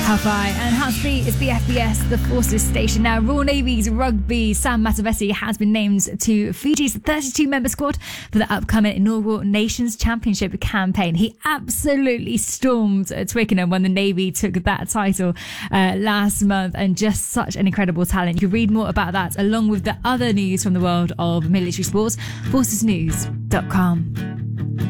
Hi, and Hatsby is the FBS, the Forces Station. Now, Royal Navy's rugby Sam Matavesi has been named to Fiji's 32-member squad for the upcoming inaugural Nations Championship campaign. He absolutely stormed Twickenham when the Navy took that title last month, and just such an incredible talent. You can read more about that along with the other news from the world of military sports, forcesnews.com.